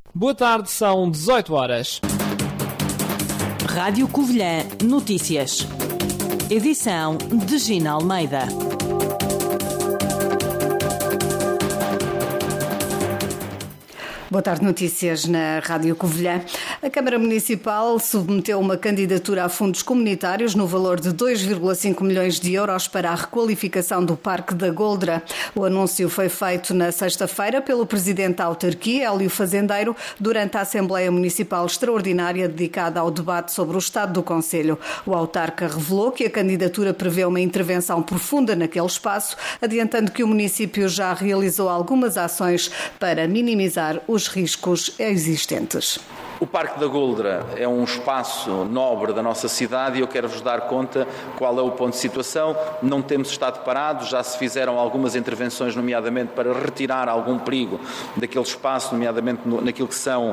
Boa tarde, são 18 horas. Rádio Covilhã Notícias. Edição de Gina Almeida. Boa tarde, notícias na Rádio Covilhã. A Câmara Municipal submeteu uma candidatura a fundos comunitários no valor de 2,5 milhões de euros para a requalificação do Parque da Goldra. O anúncio foi feito na sexta-feira pelo Presidente da Autarquia, Hélio Fazendeiro, durante a Assembleia Municipal Extraordinária dedicada ao debate sobre o estado do concelho. O autarca revelou que a candidatura prevê uma intervenção profunda naquele espaço, adiantando que o município já realizou algumas ações para minimizar os riscos existentes. O Parque da Goldra é um espaço nobre da nossa cidade e eu quero-vos dar conta qual é o ponto de situação. Não temos estado parados, já se fizeram algumas intervenções, nomeadamente para retirar algum perigo daquele espaço, nomeadamente naquilo que são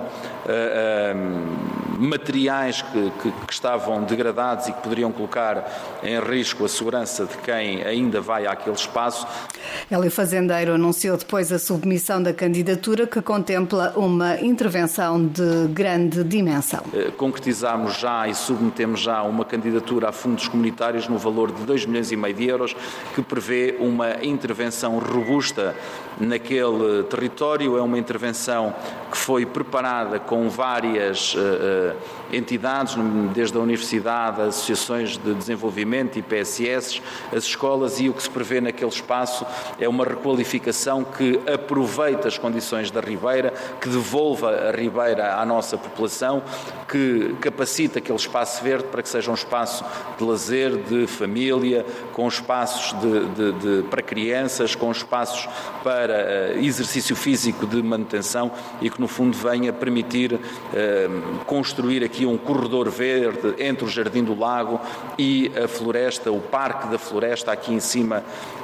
materiais que estavam degradados e que poderiam colocar em risco a segurança de quem ainda vai àquele espaço. Hélio Fazendeiro anunciou depois a submissão da candidatura, que contempla uma intervenção de grande dimensão. Concretizamos já e submetemos já uma candidatura a fundos comunitários no valor de 2,5 milhões de euros, que prevê uma intervenção robusta naquele território. É uma intervenção que foi preparada com várias entidades, desde a Universidade, as associações de desenvolvimento e PSS, as escolas, e o que se prevê naquele espaço é uma requalificação que aproveita as condições da Ribeira, que devolva a Ribeira à nossa população, que capacita aquele espaço verde para que seja um espaço de lazer, de família, com espaços para crianças, com espaços para exercício físico de manutenção e que no fundo venha permitir construir aqui um corredor verde entre o Jardim do Lago e a floresta, o Parque da Floresta, aqui em cima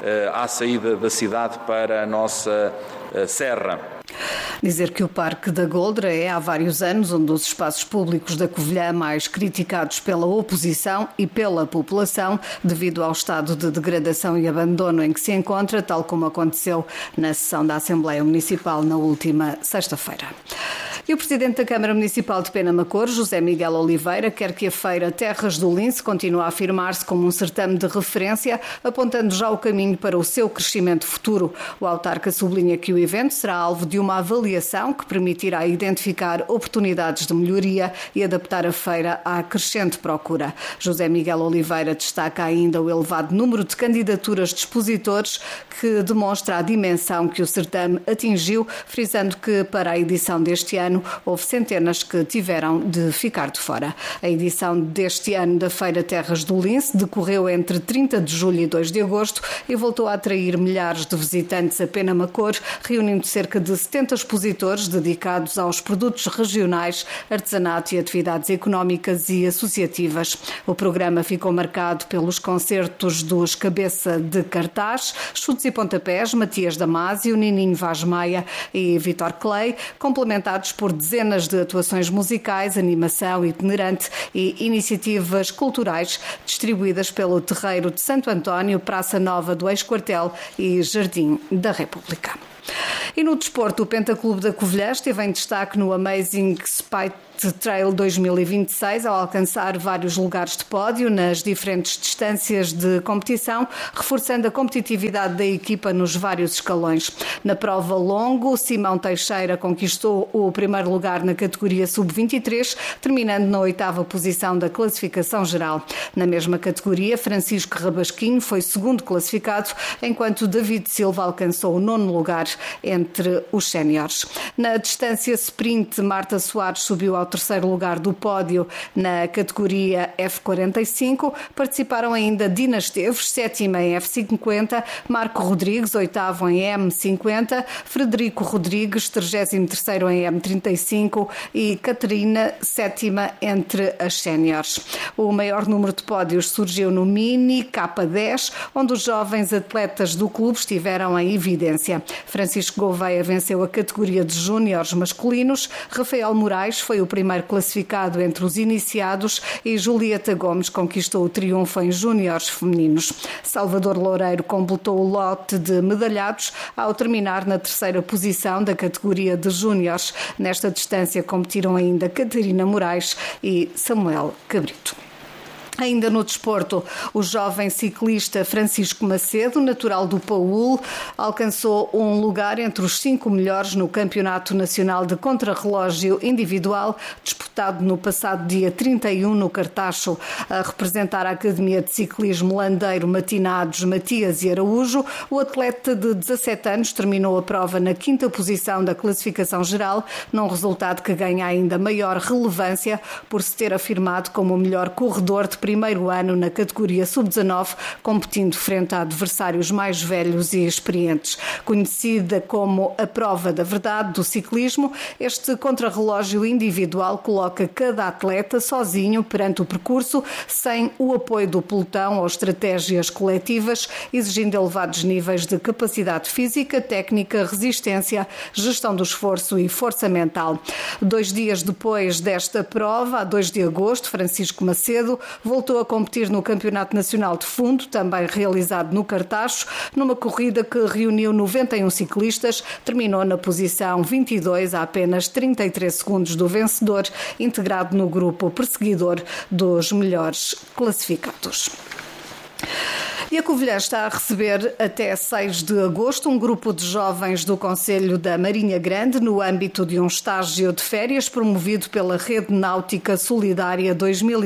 à saída da cidade para a nossa serra. Dizer que o Parque da Goldra é há vários anos um dos espaços públicos da Covilhã mais criticados pela oposição e pela população devido ao estado de degradação e abandono em que se encontra, tal como aconteceu na sessão da Assembleia Municipal na última sexta-feira. E o Presidente da Câmara Municipal de Penamacor, José Miguel Oliveira, quer que a Feira Terras do Lince continue a afirmar-se como um certame de referência, apontando já o caminho para o seu crescimento futuro. O autarca sublinha que o evento será alvo de uma avaliação que permitirá identificar oportunidades de melhoria e adaptar a feira à crescente procura. José Miguel Oliveira destaca ainda o elevado número de candidaturas de expositores, que demonstra a dimensão que o certame atingiu, frisando que para a edição deste ano houve centenas que tiveram de ficar de fora. A edição deste ano da Feira Terras do Lince decorreu entre 30 de julho e 2 de agosto e voltou a atrair milhares de visitantes a Penamacor, reunindo cerca de 70 expositores dedicados aos produtos regionais, artesanato e atividades económicas e associativas. O programa ficou marcado pelos concertos dos Cabeça de Cartaz, Chutes e Pontapés, Matias Damasio, Nininho Vaz Maia e Vitor Clay, complementados por dezenas de atuações musicais, animação itinerante e iniciativas culturais distribuídas pelo Terreiro de Santo António, Praça Nova do Ex-Quartel e Jardim da República. E no desporto, o Pentaclube da Covilhã esteve em destaque no Amazing Spite Trail 2026, ao alcançar vários lugares de pódio nas diferentes distâncias de competição, reforçando a competitividade da equipa nos vários escalões. Na prova longo, Simão Teixeira conquistou o primeiro lugar na categoria sub-23, terminando na 8ª posição da classificação geral. Na mesma categoria, Francisco Rabasquinho foi segundo classificado, enquanto David Silva alcançou o 9º lugar entre os séniores. Na distância sprint, Marta Soares subiu ao 3º lugar do pódio na categoria F45. Participaram ainda Dina Esteves, 7ª em F50, Marco Rodrigues, 8º em M50, Frederico Rodrigues, 33º em M35 e Catarina, 7ª entre as séniores. O maior número de pódios surgiu no Mini K10, onde os jovens atletas do clube estiveram em evidência. Francisco Gouveia venceu a categoria de júniores masculinos, Rafael Moraes foi o primeiro classificado entre os iniciados e Julieta Gomes conquistou o triunfo em júniores femininos. Salvador Loureiro completou o lote de medalhados ao terminar na terceira posição da categoria de júniores. Nesta distância competiram ainda Catarina Moraes e Samuel Cabrito. Ainda no desporto, o jovem ciclista Francisco Macedo, natural do Paúl, alcançou um lugar entre os 5 melhores no Campeonato Nacional de Contrarrelógio Individual, disputado no passado dia 31 no Cartacho. A representar a Academia de Ciclismo Landeiro Matinados Matias e Araújo, o atleta de 17 anos terminou a prova na 5ª posição da classificação geral, num resultado que ganha ainda maior relevância por se ter afirmado como o melhor corredor de primeiro ano na categoria sub-19, competindo frente a adversários mais velhos e experientes. Conhecida como a prova da verdade do ciclismo, este contrarrelógio individual coloca cada atleta sozinho perante o percurso, sem o apoio do pelotão ou estratégias coletivas, exigindo elevados níveis de capacidade física, técnica, resistência, gestão do esforço e força mental. 2 dias depois desta prova, a 2 de agosto, Francisco Macedo voltou a competir no Campeonato Nacional de Fundo, também realizado no Cartacho, numa corrida que reuniu 91 ciclistas, terminou na posição 22, a apenas 33 segundos do vencedor, integrado no grupo perseguidor dos melhores classificados. E a Covilhã está a receber até 6 de agosto um grupo de jovens do Conselho da Marinha Grande no âmbito de um estágio de férias promovido pela Rede Náutica Solidária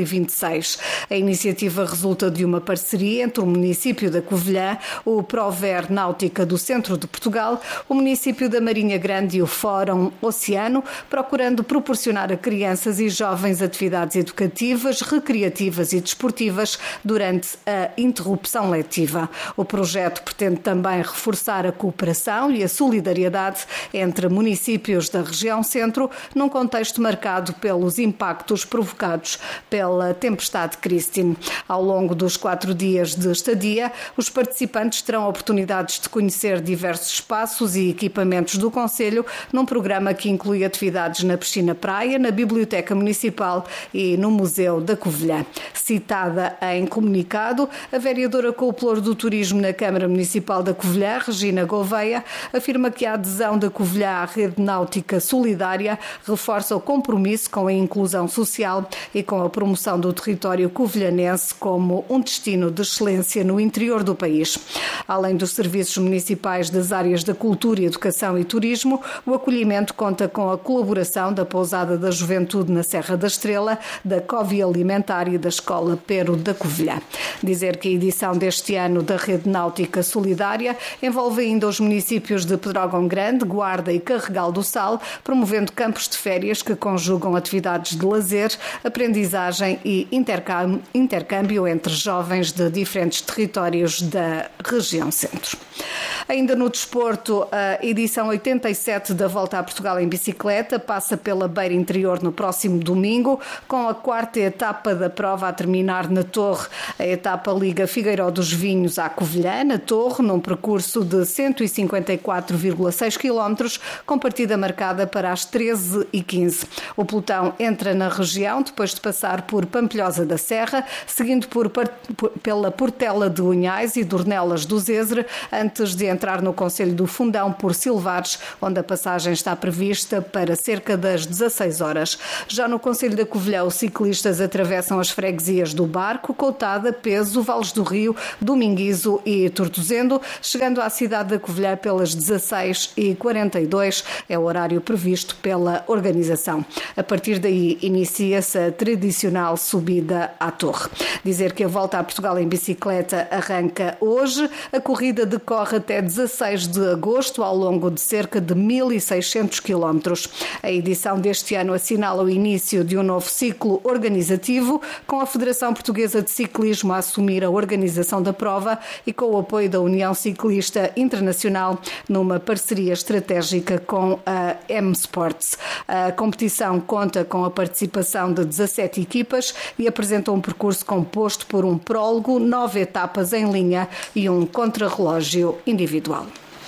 2026. A iniciativa resulta de uma parceria entre o município da Covilhã, o Prover Náutica do Centro de Portugal, o município da Marinha Grande e o Fórum Oceano, procurando proporcionar a crianças e jovens atividades educativas, recreativas e desportivas durante a interrupção letiva. O projeto pretende também reforçar a cooperação e a solidariedade entre municípios da região centro, num contexto marcado pelos impactos provocados pela tempestade Christine. Ao longo dos 4 dias de estadia, os participantes terão oportunidades de conhecer diversos espaços e equipamentos do Conselho, num programa que inclui atividades na piscina-praia, na Biblioteca Municipal e no Museu da Covilhã. Citada em comunicado, a vereadora com o Pluro do Turismo na Câmara Municipal da Covilhã, Regina Gouveia, afirma que a adesão da Covilhã à Rede Náutica Solidária reforça o compromisso com a inclusão social e com a promoção do território covilhanense como um destino de excelência no interior do país. Além dos serviços municipais das áreas da cultura, educação e turismo, o acolhimento conta com a colaboração da Pousada da Juventude na Serra da Estrela, da Covia Alimentar e da Escola Pero da Covilhã. Dizer que a edição deste ano da Rede Náutica Solidária envolve ainda os municípios de Pedrógão Grande, Guarda e Carregal do Sal, promovendo campos de férias que conjugam atividades de lazer, aprendizagem e intercâmbio entre jovens de diferentes territórios da região centro. Ainda no desporto, a edição 87 da Volta a Portugal em bicicleta passa pela Beira Interior no próximo domingo, com a 4ª etapa da prova a terminar na Torre. A etapa liga Figueiró dos Vinhos à Covilhã, na Torre, num percurso de 154,6 km, com partida marcada para as 13h15. O pelotão entra na região depois de passar por Pampilhosa da Serra, seguindo pela Portela de Unhais e Dornelas do Zezre, antes de entrar no Concelho do Fundão por Silvares, onde a passagem está prevista para cerca das 16 horas. Já no Concelho da Covilhã, os ciclistas atravessam as freguesias do Barco, Coutada, Peso, Vales do Rio, Dominguizo e Tortozendo, chegando à cidade da Covilhã pelas 16h42, é o horário previsto pela organização. A partir daí inicia-se a tradicional subida à Torre. Dizer que a Volta a Portugal em bicicleta arranca hoje, a corrida decorre até 16 de agosto, ao longo de cerca de 1.600 km. A edição deste ano assinala o início de um novo ciclo organizativo, com a Federação Portuguesa de Ciclismo a assumir a organização da prova e com o apoio da União Ciclista Internacional, numa parceria estratégica com a M-Sports. A competição conta com a participação de 17 equipas e apresenta um percurso composto por um prólogo, 9 etapas em linha e um contrarrelógio individual.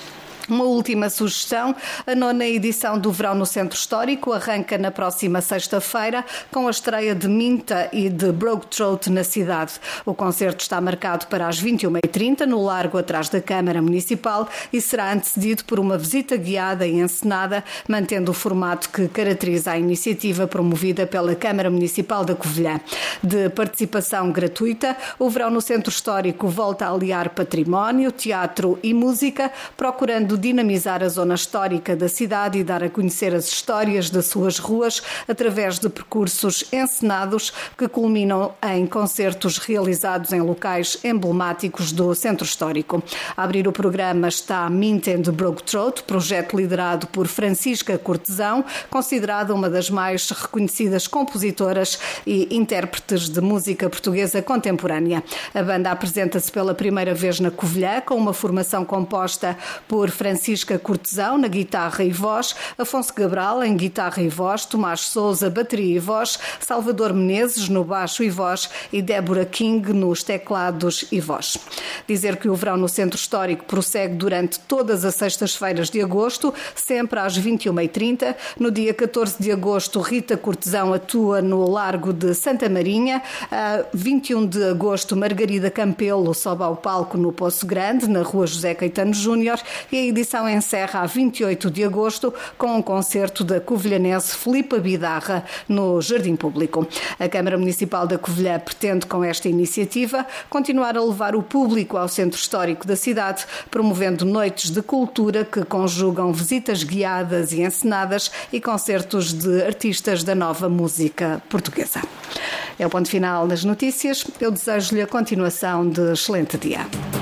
Uma última sugestão, a 9ª edição do Verão no Centro Histórico arranca na próxima sexta-feira com a estreia de Minta e de Broke Throat na cidade. O concerto está marcado para as 21h30 no largo atrás da Câmara Municipal e será antecedido por uma visita guiada e encenada, mantendo o formato que caracteriza a iniciativa promovida pela Câmara Municipal da Covilhã. De participação gratuita, o Verão no Centro Histórico volta a aliar património, teatro e música, procurando dinamizar a zona histórica da cidade e dar a conhecer as histórias das suas ruas através de percursos encenados que culminam em concertos realizados em locais emblemáticos do Centro Histórico. A abrir o programa está Mint and Broke Throat, projeto liderado por Francisca Cortesão, considerada uma das mais reconhecidas compositoras e intérpretes de música portuguesa contemporânea. A banda apresenta-se pela primeira vez na Covilhã, com uma formação composta por Francisca Cortesão na guitarra e voz, Afonso Cabral em guitarra e voz, Tomás Sousa bateria e voz, Salvador Menezes no baixo e voz e Débora King nos teclados e voz. Dizer que o Verão no Centro Histórico prossegue durante todas as sextas-feiras de agosto, sempre às 21h30. No dia 14 de agosto, Rita Cortesão atua no Largo de Santa Marinha. A 21 de agosto, Margarida Campelo sobe ao palco no Poço Grande, na Rua José Caetano Júnior, e a edição encerra a 28 de agosto com um concerto da covilhanense Filipa Bidarra no Jardim Público. A Câmara Municipal da Covilhã pretende, com esta iniciativa, continuar a levar o público ao centro histórico da cidade, promovendo noites de cultura que conjugam visitas guiadas e encenadas e concertos de artistas da nova música portuguesa. É o ponto final das notícias. Eu desejo-lhe a continuação de excelente dia.